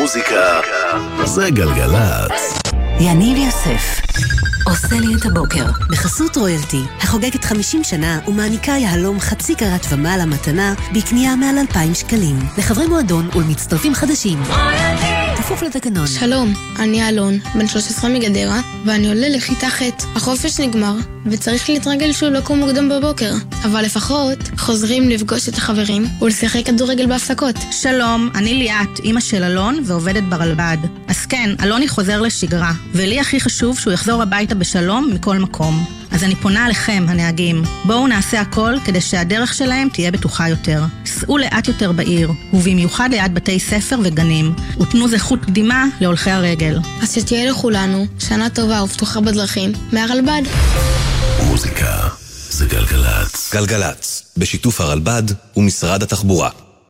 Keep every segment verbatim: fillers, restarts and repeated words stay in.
מוזיקה זה גלגלץ. יניב יוסף עושה לי את הבוקר בחסות רויאלטי, החוגגת חמישים שנה ומעניקה יהלום חצי קרת ומעלה מתנה בקנייה מעל אלפיים שקלים לחברי מועדון ולמצטרפים חדשים. כפוף לתקנון. שלום, אני אלון, בן שלוש עשרה מגדרה, ואני עולה לכיתה ח'. החופש נגמר, וצריך להתרגל שהוא לקום מוקדם בבוקר. אבל לפחות חוזרים לפגוש את החברים ולשחק כדורגל בהפסקות. שלום, אני ליאת, אמא של אלון ועובדת ברלב"ד. אז כן, אלוני חוזר לשגרה, ולי הכי חשוב שהוא יחזור הביתה בשלום מכל מקום. אז אני פונה עליכם, הנהגים. בואו נעשה הכל כדי שהדרך שלהם תהיה בטוחה יותר. סעו לאט יותר בעיר, ובמיוחד ליד בתי ספר וגנים, ותנו זכות קדימה להולכי הרגל. אז שתהיה לכולנו שנה טובה ובטוחה בדרכים מהרלב"ד. מוזיקה זה גלגלץ. גלגלץ, בשיתוף הרלב"ד ומשרד התחבורה.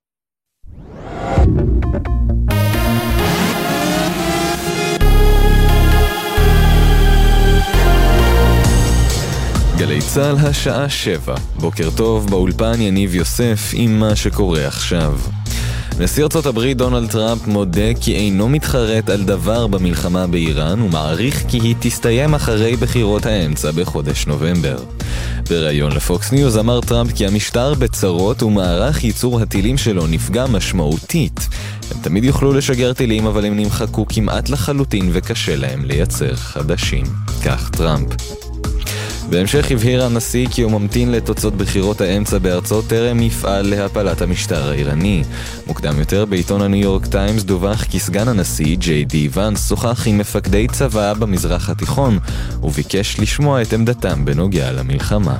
גלי צהל השעה שבע. בוקר טוב, באולפן יניב יוסף עם מה שקורה עכשיו. נשיא ארצות הברית דונלד טראמפ מודה כי אינו מתחרט על דבר במלחמה באיראן ומעריך כי היא תסתיים אחרי בחירות האמצע בחודש נובמבר. בראיון לפוקס ניוז אמר טראמפ כי המשטר בצרות ומערך ייצור הטילים שלו נפגע משמעותית. הם תמיד יוכלו לשגר טילים אבל הם נמחקו כמעט לחלוטין וקשה להם לייצר חדשים. כך טראמפ. בהמשך הבהיר הנשיא כי הוא ממתין לתוצאות בחירות האמצע בארצות טרם יפעל להפלת המשטר האיראני. מוקדם יותר בעיתון הניו יורק טיימס דווח כי סגן הנשיא ג'יי די ואנס שוחח עם מפקדי צבא במזרח התיכון וביקש לשמוע את עמדתם בנוגע למלחמה.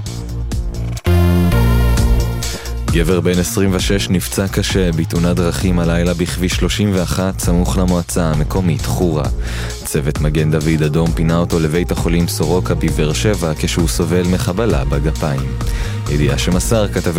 גבר בן עשרים ושש נפצע קשה בתאונת דרכים הלילה בכביש שלושים ואחת סמוך למועצה המקומית חורה. צוות מגן דוד אדום פינה אותו לבית החולים סורוקה בבאר שבע כשהוא סובל מחבלה בגפיים. ידיעה שמסר כתב